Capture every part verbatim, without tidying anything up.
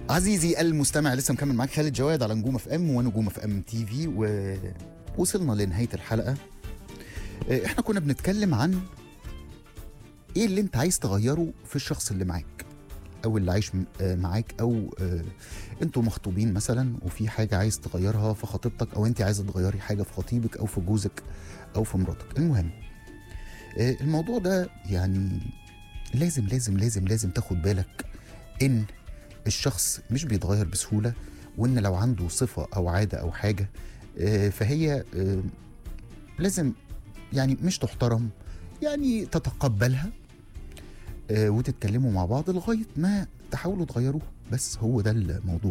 عزيزي المستمع، لسه مكمل معاك خالد جواد على نجوم اف ام ونجوم اف ام تي في، ووصلنا لنهايه الحلقه. احنا كنا بنتكلم عن ايه اللي انت عايز تغيره في الشخص اللي معاك او اللي عايش معاك، او انتوا مخطوبين مثلا وفي حاجه عايز تغيرها في خطيبتك، او انت عايزه تغيري حاجه في خطيبك او في جوزك او في مراتك. المهم الموضوع ده يعني لازم لازم لازم لازم تاخد بالك ان الشخص مش بيتغير بسهولة، وإن لو عنده صفة أو عادة أو حاجة فهي لازم يعني مش تحترم، يعني تتقبلها وتتكلموا مع بعض لغاية ما تحاولوا تغيروها. بس هو ده الموضوع،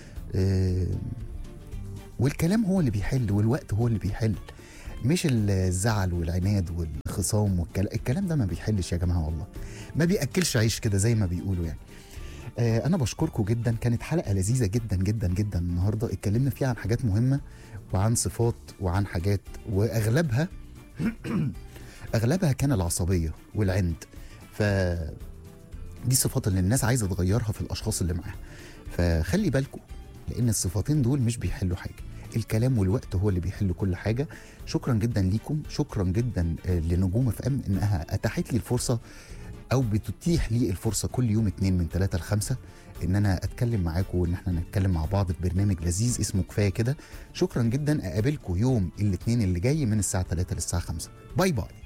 والكلام هو اللي بيحل والوقت هو اللي بيحل، مش الزعل والعناد والخصام والكلام. الكلام ده ما بيحلش يا جماعة، والله ما بيأكلش عيش كده زي ما بيقولوا يعني. آه أنا بشكركم جدا، كانت حلقة لذيذة جدا جدا جدا النهاردة. اتكلمنا فيها عن حاجات مهمة وعن صفات وعن حاجات، وأغلبها أغلبها كان العصبية والعند. ف دي صفات اللي الناس عايزة تغيرها في الأشخاص اللي معاها، فخلي بالكم لأن الصفاتين دول مش بيحلوا حاجة. الكلام والوقت هو اللي بيحل كل حاجة. شكرا جدا ليكم، شكرا جدا لنجوم اف ام انها اتاحت لي الفرصة او بتتيح لي الفرصة كل يوم اتنين من تلاتة لخمسة ان انا اتكلم معاكم وان احنا نتكلم مع بعض في برنامج لذيذ اسمه كفاية كده. شكرا جدا، اقابلكم يوم الاثنين اللي جاي من الساعة تلاتة للساعة خمسة. باي باي.